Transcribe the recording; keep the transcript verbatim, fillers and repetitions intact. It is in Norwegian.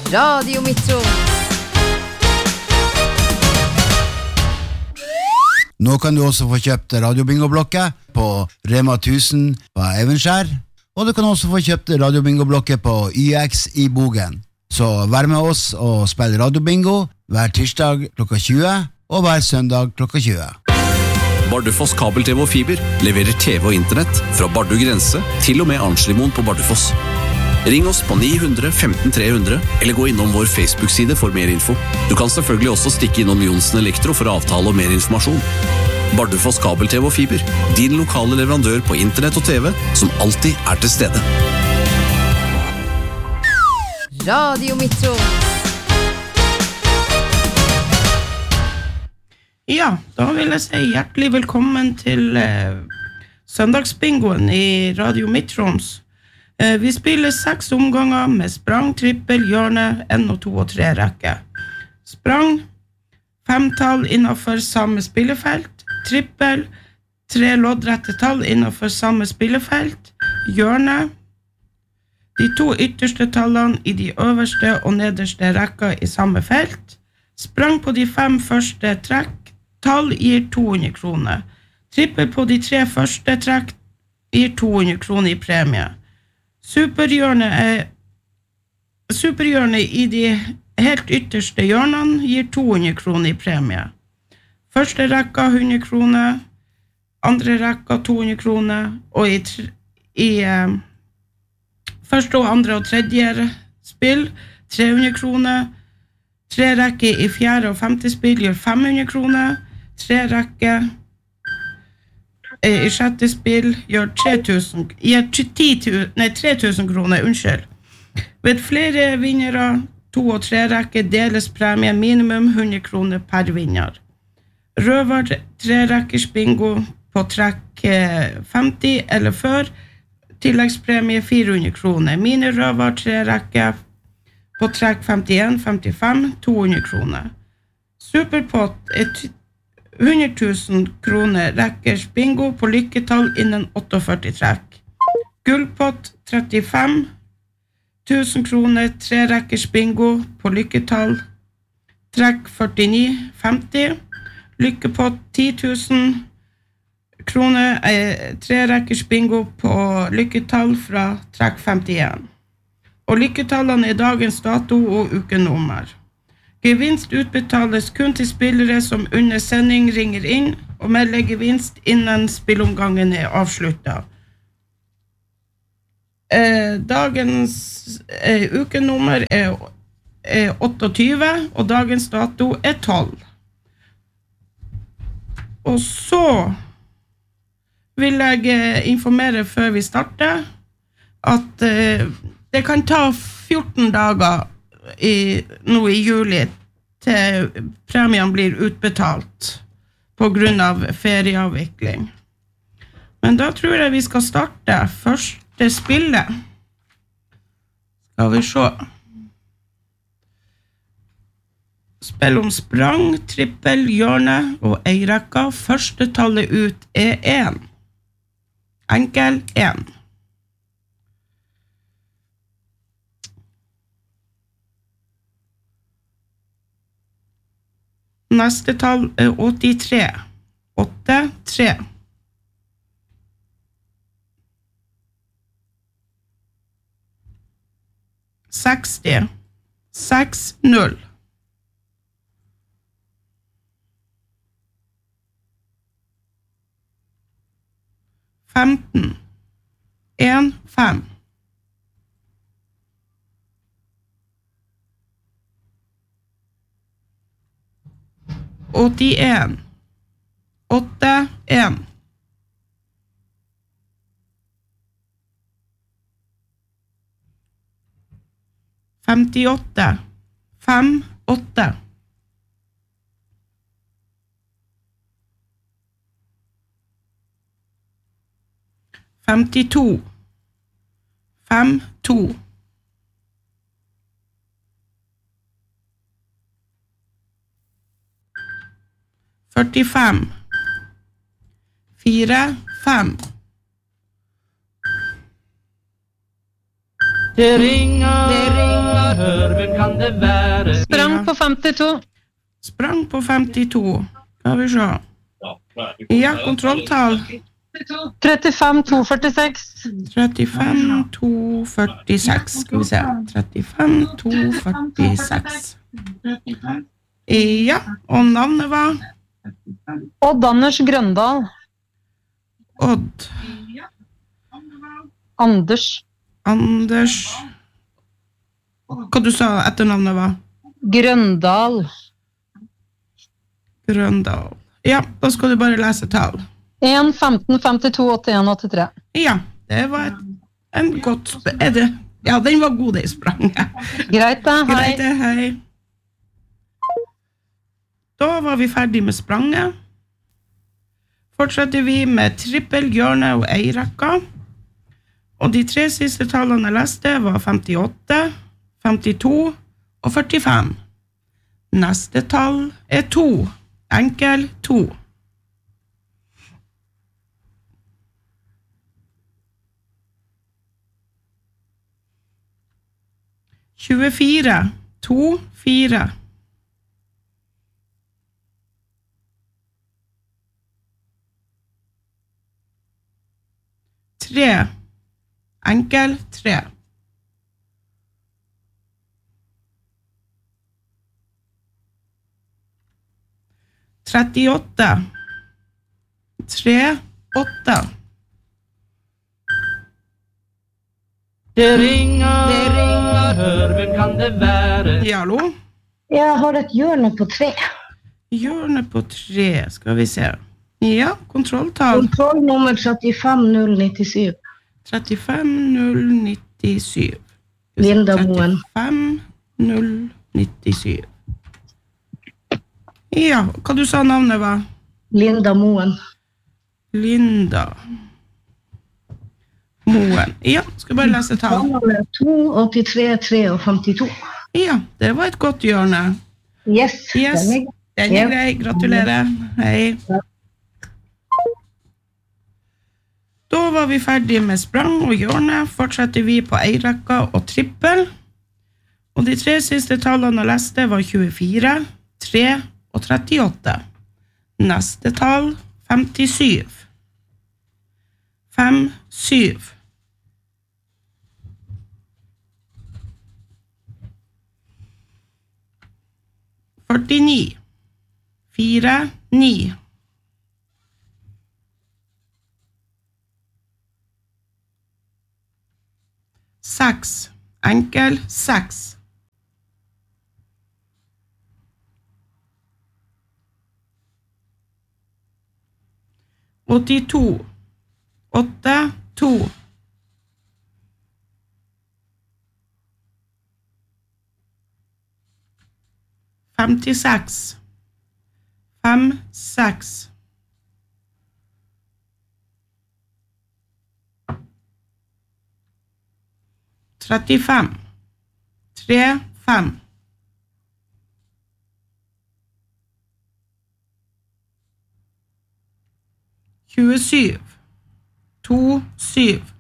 Radio Metro. Nå kan du også få kjøpt radiobingo-blokket på Rema tusen på Evenskjær, og du kan også få kjøpt radiobingo-blokket på Y X i Bogen. Så vær med oss og spill radiobingo hver tirsdag klokka tjue og hver søndag klokka tjue. Bardufoss kabel-TV og fiber leverer T V og internett fra Bardu grense til og med Arnslimoen på Bardufoss. Ring oss på ni hundre femten tre hundre eller gå innom vår Facebook-side for mer info. Du kan selvfølgelig også stikke innom Jonsen Elektro for avtale og mer informasjon. Bardufoss kabel-T V og fiber, din lokale leverandør på internett og T V som alltid er til stede. Radio Metro. Ja, da vil jeg si hjertelig velkommen til eh, søndagsbingoen i Radio Midtroms. Eh, vi spiller seks omganger med sprang, trippel, hjørne, en og to og tre rekke. Sprang, femtall innenfor samme spillefelt. Trippel, tre loddrette tall innenfor samme spillefelt. Hjørne, de to ytterste tallene i de øverste og nederste rekka i samme felt. Sprang på de fem første trekk. Tall gir to hundre kroner. Trippel på de tre første trekk gir to hundre kroner i premie. Superhjørne er Superhjørne i de helt ytterste hjørnene gir to hundre kroner i premie. Første rekka hundre kroner, andre rekka to hundre kroner, og i, i eh, første og andre og tredje spill tre hundre kroner. Tre rekker i fjerde og femte spill gjør fem hundre kroner. Tre rekker i sjette spill gjør tre tusen, gjør ti tusen, nei, tre tusen kroner, unnskyld. Ved flere vinnere, to og tre rekker, deles premie minimum hundre kroner per vinner. Røver tre rekkers bingo på trekk femti eller før, tilleggspremie fire hundre kroner. Mine røver tre rekker på trekk femtien, femtifem, to hundre kroner. Superpott er hundre tusen kroner rekkers bingo på lykketall innen førtiåtte trekk. Gullpott trettifem tusen kroner tre rekkers bingo på lykketall trekk førtini, femti. Lykkepott ti tusen kroner tre rekkers bingo på lykketall fra trekk femtien. Og lykketallene er dagens dato og ukenummer. Gevinst utbetales kun til spillere som under sending ringer inn og melder gevinst innen spillomgangen er avsluttet. Eh, dagens eh, ukenummer er, er åttityve, og dagens dato er tolv. Og så vil jeg informere før vi starter at eh, det kan ta fjorten dager i, nå i juli til premien blir utbetalt på grunn av ferieavvikling. Men da tror jeg vi skal starte første spillet. Skal vi se. Spill om sprang, trippel, hjørne og eirekka. Første tallet ut er en. Enkel en. Neste tall er åttitre. åtte, tre. seksti. seks, null. femten. en, fem. åttien. åtte, en. femtiåtte. fem, åtte. femtito. fem, to. førtifem. fire, fem. Det ringer, det ringer hør, hvem kan det være? Sprang på femtito. Sprang på femtito. Skal vi se. Ja, kontrolltall. trettifem to førtiseks. trettifem to førtiseks. Skal vi se. trettifem to førtiseks. Ja, og navnet var? Odd Anders Grøndal. Odd. Anders. Anders. Hva du sa etternavnet var? Grøndal. Grøndal. Ja, da skal du bare lese tall. en femten femtito åttien åttitre. Ja, det var et, en godt sp- er det? Ja, den var god, det spranget. Greit da, hei. Greit, det, hei. Da var vi ferdig med spranget. Fortsetter vi med trippel, hjørne og eirekka. Og de tre siste tallene jeg leste var femtiåtte, femtito og førtifem. Neste tall er to. Enkel to. tjuefire, to, fire. Tre. Enkel tre. trettiåtte. Tre, åtte. Det ringer, det ringer, hør, hvem kan det være? Ja, hallo? Jeg har et hjørne på tre. Hjørne på tre, skal vi se. Ja, kontrolltall. Kontroll nummer trettifem null nittisju. trettifem null nittisju. Linda Moen. trettifem null nittisju. Ja, hva du sa navnet var? Linda Moen. Linda Moen. Ja, skal bare lese tall. Tallene er to, åttitre, tre og femtito. Ja, det var et godt hjørne. Yes, Yes, den er den er Ja. grei. Gratulerer. Hei. Da var vi ferdig med sprang og hjørne. Fortsetter vi på eirekka og trippel. Og de tre siste tallene jeg leste var tjuefire, tre og trettiåtte. Neste tall femtisyv. Fem, syv. førtini. Fire, ni. Seks. Enkel, seks. åttito. Åtte, to. Femtiseks. Fem, seks. Trettifem. Tre, fem. Tjuesyv. To, syv.